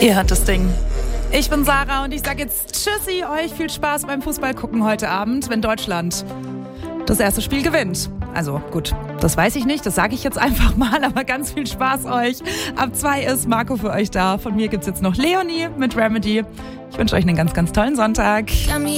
Ihr hört das Ding. Ich bin Sarah und ich sage jetzt Tschüssi, euch viel Spaß beim Fußball gucken heute Abend, wenn Deutschland das erste Spiel gewinnt. Also gut, das weiß ich nicht, das sage ich jetzt einfach mal, aber ganz viel Spaß euch. Ab 2 ist Marco für euch da. Von mir gibt's jetzt noch Leonie mit Remedy. Ich wünsche euch einen ganz, ganz tollen Sonntag.